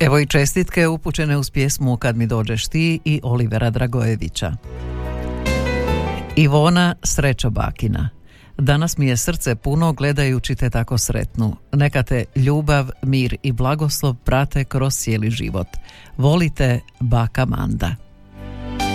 Evo i čestitke upućene uz pjesmu Kad mi dođeš ti i Olivera Dragojevića. Ivona, srećo bakina. Danas mi je srce puno gledajući te tako sretnu. Neka te ljubav, mir i blagoslov prate kroz cijeli život. Volite, baka Manda.